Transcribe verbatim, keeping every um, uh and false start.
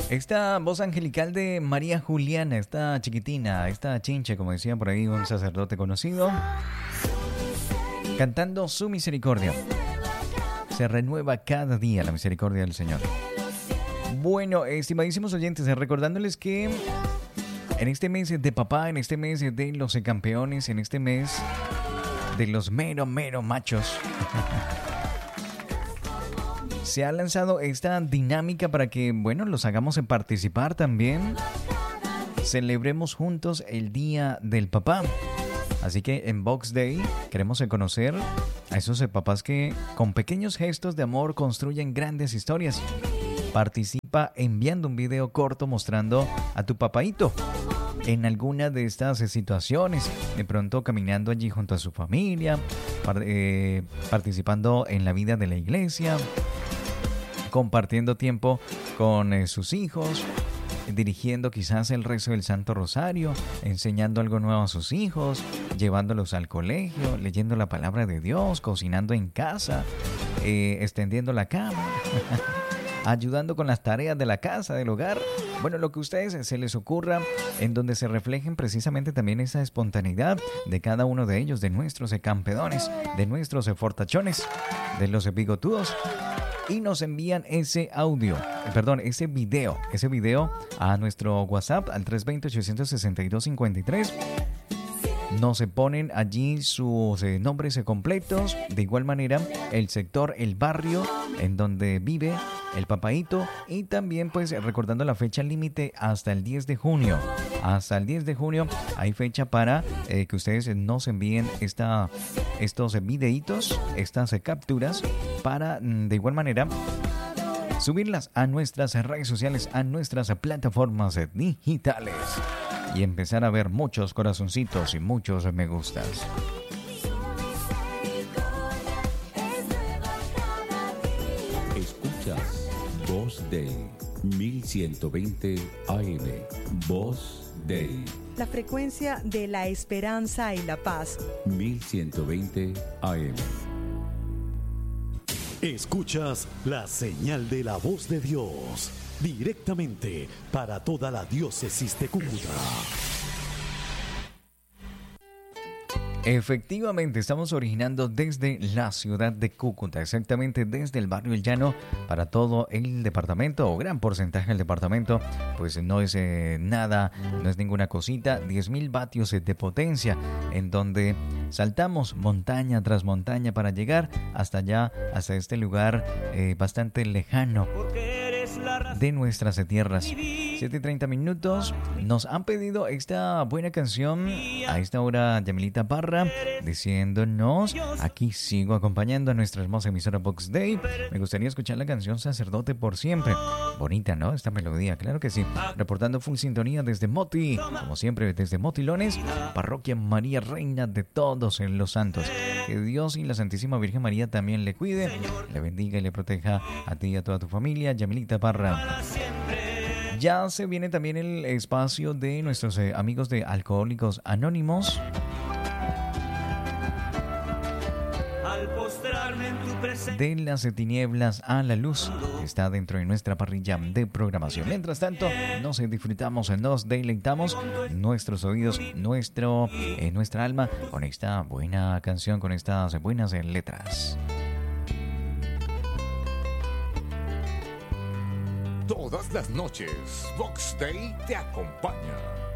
Esta voz angelical de María Juliana, esta chiquitina, esta chinche, como decía por ahí un sacerdote conocido, cantando su misericordia. Se renueva cada día la misericordia del Señor. Bueno, estimadísimos oyentes, recordándoles que en este mes de papá, en este mes de los campeones, en este mes de los mero, mero machos, se ha lanzado esta dinámica para que, bueno, los hagamos participar también. Celebremos juntos el Día del Papá. Así que en Box Day queremos conocer a esos papás que con pequeños gestos de amor construyen grandes historias. Participa enviando un video corto mostrando a tu papaito en alguna de estas situaciones, de pronto caminando allí junto a su familia, par- eh, participando en la vida de la iglesia, compartiendo tiempo con eh, sus hijos, dirigiendo quizás el rezo del Santo Rosario, enseñando algo nuevo a sus hijos, llevándolos al colegio, leyendo la palabra de Dios, cocinando en casa, eh, extendiendo la cama, ayudando con las tareas de la casa, del hogar. Bueno, lo que a ustedes se les ocurra, en donde se reflejen precisamente también esa espontaneidad de cada uno de ellos, de nuestros campeones, de nuestros fortachones, de los bigotudos. Y nos envían ese audio, perdón, ese video, ese video a nuestro WhatsApp al tres dos cero, ocho seis dos, cinco tres. Nos ponen allí sus eh, nombres completos, de igual manera el sector, el barrio en donde vive el papaito, y también pues recordando la fecha límite hasta el diez de junio. Hasta el diez de junio hay fecha para eh, que ustedes nos envíen esta, estos videitos, estas eh, capturas, para de igual manera subirlas a nuestras redes sociales, a nuestras plataformas digitales, y empezar a ver muchos corazoncitos y muchos me gustas. Escuchas Voz Day mil ciento veinte A M. Voz Day. La frecuencia de la esperanza y la paz. mil ciento veinte A M. Escuchas la señal de la voz de Dios, directamente para toda la diócesis de Cúcuta. Efectivamente, estamos originando desde la ciudad de Cúcuta, exactamente desde el barrio El Llano, para todo el departamento, o gran porcentaje del departamento. Pues no es eh, nada, no es ninguna cosita, diez mil vatios de potencia, en donde saltamos montaña tras montaña para llegar hasta allá, hasta este lugar eh, bastante lejano de nuestras tierras. siete y treinta minutos. Nos han pedido esta buena canción a esta hora, Yamilita Parra, diciéndonos: aquí sigo acompañando a nuestra hermosa emisora Box Day. Me gustaría escuchar la canción Sacerdote por Siempre. Bonita, ¿no? Esta melodía, claro que sí. Reportando full sintonía desde Moti, como siempre desde Motilones, Parroquia María Reina de todos los santos. Que Dios y la Santísima Virgen María también le cuide, le bendiga y le proteja a ti y a toda tu familia. Yamilita Parra. Ya se viene también el espacio de nuestros eh, amigos de Alcohólicos Anónimos. De las tinieblas a la luz, está dentro de nuestra parrilla de programación. Mientras tanto, nos disfrutamos, nos deleitamos nuestros oídos, nuestro, eh, nuestra alma con esta buena canción, con estas buenas eh, letras. Todas las noches, Box Day te acompaña.